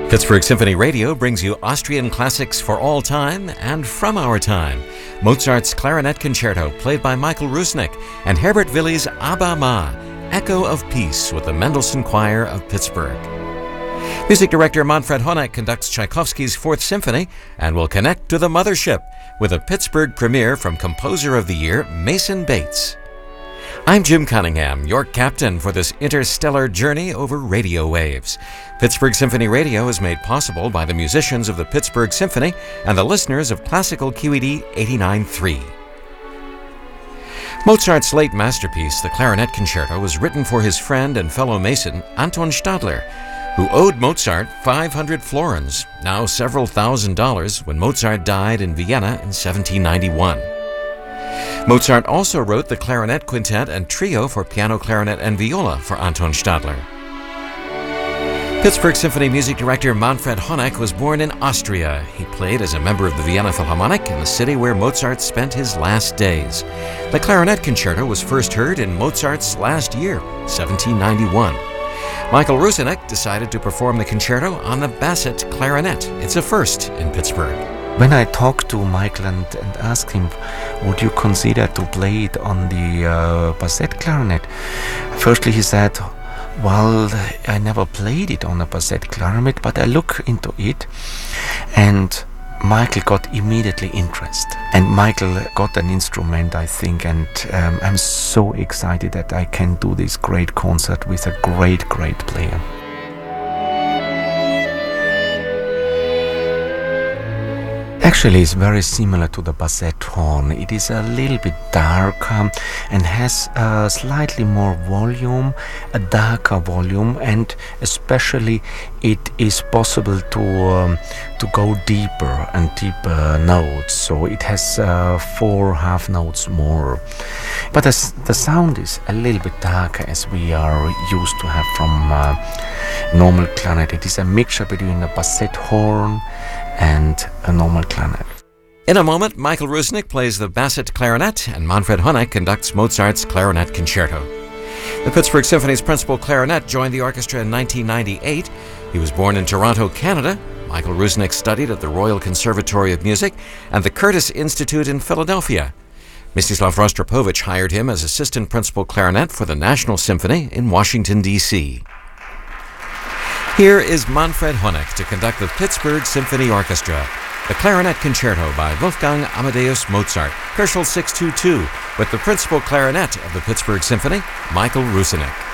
Pittsburgh Symphony Radio brings you Austrian classics for all time and from our time. Mozart's Clarinet Concerto, played by Michael Rusnick, and Herbert Willi's Abba Ma, Echo of Peace with the Mendelssohn Choir of Pittsburgh. Music director Manfred Honeck conducts Tchaikovsky's Fourth Symphony and will connect to the mothership with a Pittsburgh premiere from Composer of the Year Mason Bates. I'm Jim Cunningham, your captain for this interstellar journey over radio waves. Pittsburgh Symphony Radio is made possible by the musicians of the Pittsburgh Symphony and the listeners of Classical QED 89.3. Mozart's late masterpiece, the Clarinet Concerto, was written for his friend and fellow Mason, Anton Stadler, who owed Mozart 500 florins, now several $1,000s, when Mozart died in Vienna in 1791. Mozart also wrote the Clarinet Quintet and Trio for piano, clarinet, and viola for Anton Stadler. Pittsburgh Symphony music director Manfred Honeck was born in Austria. He played as a member of the Vienna Philharmonic in the city where Mozart spent his last days. The Clarinet Concerto was first heard in Mozart's last year, 1791. Michael Rusnick decided to perform the concerto on the Bassett clarinet. It's a first in Pittsburgh. When I talked to Michael and asked him, would you consider to play it on the Bassett clarinet? Firstly, he said, well, I never played it on a Bassett clarinet, but I look into it, and Michael got immediately interested. And Michael got an instrument, I think, and I'm so excited that I can do this great concert with a great player. Actually, it's very similar to the Bassett horn. It is a little bit darker and has slightly more volume, a darker volume, and especially it is possible to go deeper and deeper notes. So it has 4 half notes more. But the sound is a little bit darker as we are used to have from normal clarinet. It is a mixture between a Bassett horn and a normal clarinet. In a moment, Michael Rusnick plays the Bassett clarinet and Manfred Honeck conducts Mozart's Clarinet Concerto. The Pittsburgh Symphony's principal clarinet joined the orchestra in 1998. He was born in Toronto, Canada. Michael Rusnick studied at the Royal Conservatory of Music and the Curtis Institute in Philadelphia. Mstislav Rostropovich hired him as assistant principal clarinet for the National Symphony in Washington, D.C. Here is Manfred Honeck to conduct the Pittsburgh Symphony Orchestra, the Clarinet Concerto by Wolfgang Amadeus Mozart, Köchel 622, with the principal clarinet of the Pittsburgh Symphony, Michael Rusnick.